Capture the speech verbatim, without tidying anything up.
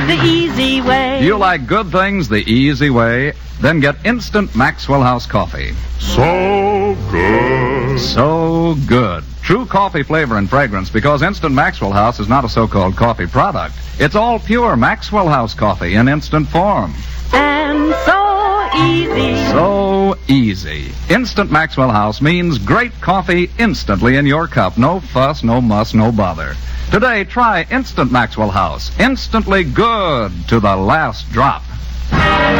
the easy way. You like good things the easy way? Then get Instant Maxwell House Coffee. So good. So good. True coffee flavor and fragrance, because Instant Maxwell House is not a so-called coffee product. It's all pure Maxwell House coffee in instant form. And so easy. So easy. Instant Maxwell House means great coffee instantly in your cup. No fuss, no muss, no bother. Today, try Instant Maxwell House. Instantly good to the last drop.